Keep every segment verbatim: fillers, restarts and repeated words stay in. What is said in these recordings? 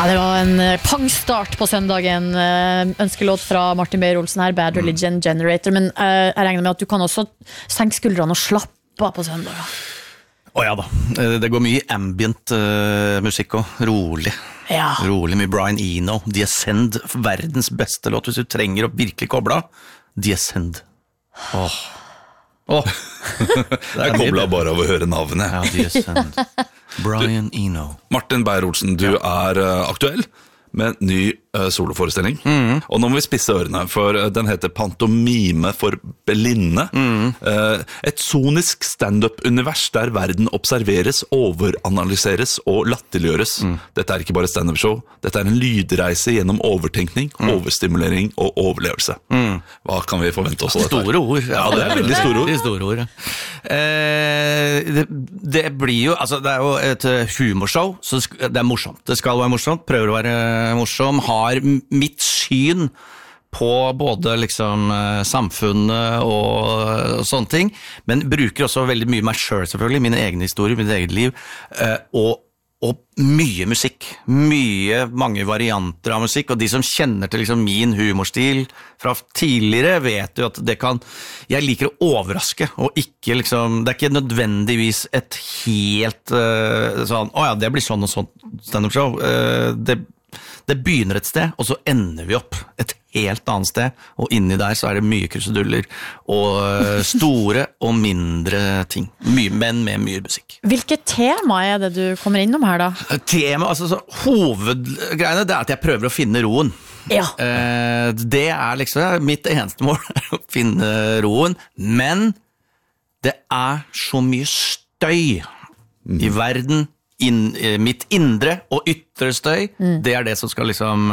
Ja, det var en pangstart på søndagen. Ønskelåt fra Martin Beyer-Olsen her, Bad Religion Generator. Men uh, jeg regner med at du kan også senke skuldrene og slappe av på søndag. Å oh, ja da, det går mye ambient uh, musikk og rolig. Ja. Rolig med Brian Eno, The Ascend, verdens beste låt hvis du trenger å virkelig koble av. The Ascend. Åh. Oh. Oh. Jeg koblet bare av å høre navnet. Ja, The Ascend. Brian Eno. Martin Beyer-Olsen, du ja. er uh, aktuell med en ny uh, soloforestilling. Mm. Og nå må vi spisse ørene, for uh, den heter Pantomime for blinde. Mm. Uh, et sonisk stand-up-univers der verden observeres, overanalyseres og latterliggjøres. Mm. Dette er ikke bare stand-up-show, dette er en lydreise gjennom overtenkning, mm. overstimulering og overlevelse. Mm. Hva kan vi forvente oss av dette? Store ord. Ja, det er veldig store ord. Veldig store ord, ja. Eh, det, det blir jo, altså det er jo et humorshow, så det er morsomt. Det skal være morsomt, prøver å være morsom, har mitt syn på både liksom samfunnet og, og sånne ting, men bruker også veldig mye meg selv selvfølgelig, mine egne historier, mitt eget liv, og og mye musikk, mye, mange varianter av musikk, og de som kjenner til liksom min humorstil fra tidligere vet jo at det kan, jeg liker å overraske, og ikke liksom, det er ikke nødvendigvis et helt uh, sånn, åja, det blir sånn og sånn stand-up show, uh, det, det begynner et sted, og så ender vi opp et helt annet sted, og inni der så er det mye kruseduller, og store og mindre ting, mye, men med mye musikk. Hvilket tema er det du kommer innom her da? Tema, altså så, hovedgreiene, det er at jeg prøver å finne roen. Ja. Eh, det er liksom mitt eneste mål, å finne roen, men det er så mye støy mm. i verden, In, mitt indre og ytre støy, mm. det er det som skal liksom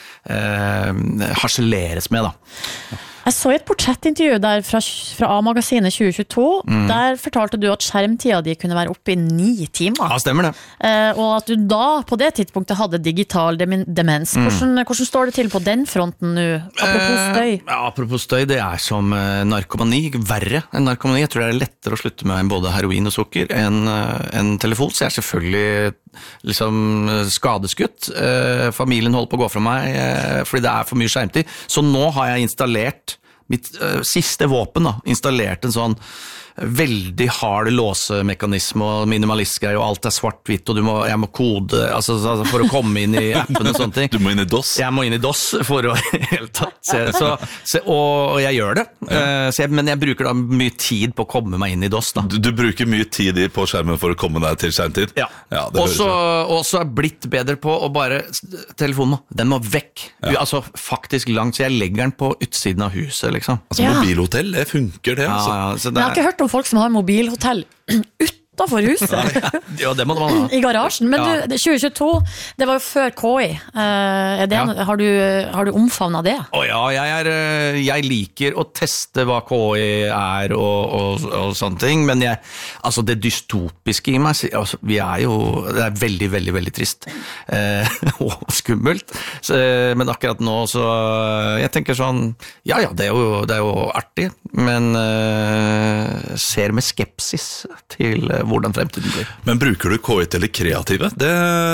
eh, harseleres med da. Jeg så et portrettintervju der fra, fra A-magasinet tjue tjueto, mm. der fortalte du at skjermtida di kunne være oppe i ni timer. Ja, stemmer det. Eh, og at du da på det tidspunktet hadde digital demens. Mm. Hvordan, hvordan står det til på den fronten nå? Apropos støy. Eh, ja, apropos støy, det er som eh, narkomani, verre enn narkomani. Jeg tror det er lettere å slutte med både heroin og sukker enn en telefon, så jeg er selvfølgelig liksom skadeskutt. Eh, familien holder på å gå fra meg eh, fordi det er for mye skjermtid. Så nå har jeg installert mitt uh, siste våpen da, installert en sånn veldig hard låsemekanisme og minimalistgreier, og alt er svart-hvitt, og du må, jeg må kode altså, altså, for å komme inn i appen og sånne ting. Du må inn i DOS? Jeg må inn i DOS for å helt tatt se, så, se, og, og jeg gjør det, ja. uh, så jeg, men jeg bruker da mye tid på å komme meg inn i DOS da. Du, du bruker mye tid på skjermen for å komme deg til skjermtid? Ja, ja og så er blitt bedre på å bare, telefonen, den må vekk, ja. Altså faktisk langt, så jeg legger den på utsiden av huset liksom. Altså ja. Mobilhotell, det funker det, altså. Ja, så det jeg har ikke hørt om folk som har mobilhotell utenfor huset. Ja, det må det være. I garasjen. Men ja. du, tjue tjueto, det var jo før K I. Uh, er det, ja. har, du, har du omfavnet det? Å ja, jeg, er, jeg liker å teste hva K I er og, og, og sånne ting, men jeg, altså det dystopiske i meg, altså, vi er jo, det er veldig, veldig, veldig trist uh, og skummelt, så, men akkurat nå så, jeg tenker sånn, ja, ja, det er jo, det er jo artig, men uh, ser med skepsis til uh, hvordan fremtiden blir. Men bruker du K I til det kreative? Det,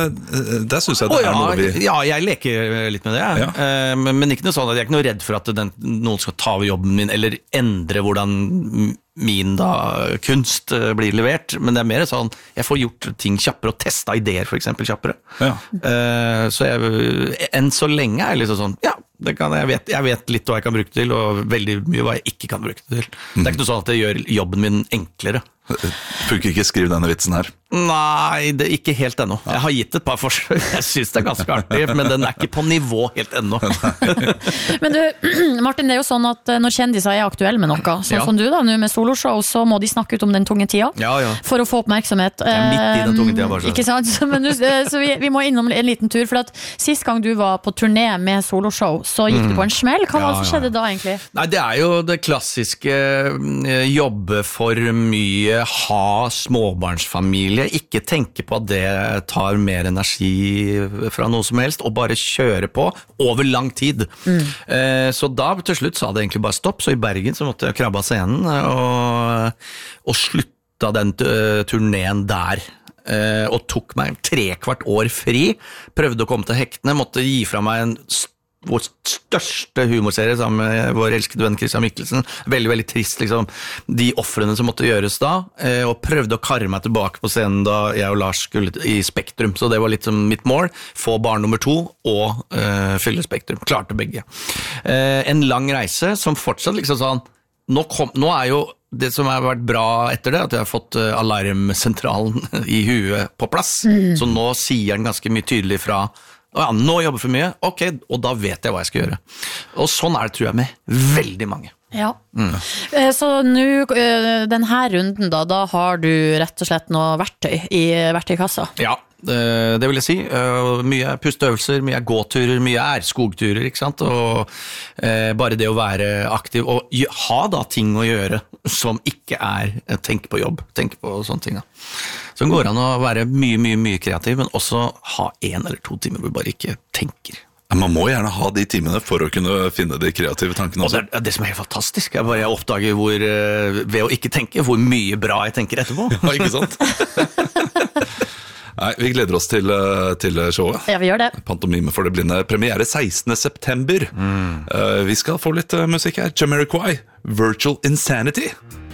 det synes jeg det oh, ja, er noe vi... Ja, jeg leker litt med det, ja. uh, men, men ikke noe sånn at jeg er ikke noe redd for at den, noen skal ta over jobben min, eller endre hvordan min da, kunst blir levert, men det er mer sånn, jeg får gjort ting kjappere, og testa ideer for eksempel kjappere. Ja. Uh, så jeg, enn så lenge er jeg liksom sånn, ja, det kan, jeg, vet, jeg vet litt hva jeg kan bruke det til, og veldig mye hva jeg ikke kan bruke det til. Mm. Det er ikke noe sånn at det gjør jobben min enklere. Funker ikke skrive denne vitsen her? Nei, det er ikke helt ennå. Jeg har gitt et par forsøk. Jeg synes det er ganske artig, men den er ikke på nivå helt ennå. Men du, Martin, det er jo sånn at når kjendiser er aktuelle med noe, sånn ja. Som du da, nå med soloshow, så må de snakke ut om den tunge tida, ja, ja. For å få oppmerksomhet. Jeg er midt i den tunge tida, bare så. Ikke sant? Men du, så vi, vi må innom en liten tur, for at sist gang du var på turné med soloshow, så gikk mm. du på en smell. Hva var det som skjedde da egentlig? Nei, det er jo det klassiske jobbe for mye, ha småbarnsfamilie, ikke tenke på at det tar mer energi fra noe som helst, og bare kjøre på over lang tid. Mm. Eh, så da til slutt sa det egentlig bare stopp, så i Bergen så måtte jeg krabbe av scenen, og, og slutta den turneen der. eh, og tok meg tre kvart år fri, prøvde å komme til hektene, måtte gi fra meg en st- vår største humorserie sammen med vår elskede venn Christian Mikkelsen. Veldig, veldig trist, liksom, de offrene som måtte gjøres da, eh, og prøvde å karre meg tilbake på scenen da jeg og Lars skulle i Spektrum, så det var litt som mitt mål, få barn nummer to og eh, fylle Spektrum. Klarte begge. Eh, en lang reise som fortsatt liksom sånn, nå, kom, nå er jo det som har vært bra etter det, at jeg har fått uh, alarmsentralen i huet på plass, mm. så nå sier den ganske mye tydelig fra ja, nå jobber for mye, ok, og da vet jeg hva jeg skal gjøre. Og sånn er det, tror jeg, med veldig mange. Ja. Mm. Så nå, denne runden da, da har du rett og slett noe verktøy i verktøykassa? Ja, det vil jeg si. Mye pusteøvelser, mye gåturer, mye er skogturer, ikke sant? Og bare det å være aktiv, og ha da ting å gjøre som ikke er tenk på jobb, tenk på sånne ting da. Så det går an å være mye, mye, mye kreativ, men også ha en eller to timer hvor du bare ikke tenker. Man må gjerne ha de timene for å kunne finne de kreative tankene også. Og det, det som er helt fantastisk, er bare jeg oppdager hvor, ved å ikke tenke, hvor mye bra jeg tenker etterpå. Ja, ikke sant? Nei, vi gleder oss til, til showet. Ja, vi gjør det. Pantomime for det blinde. Premiere sekstende september. Mm. Uh, vi skal få litt uh, musikk her. Jamiroquai, Virtual Insanity.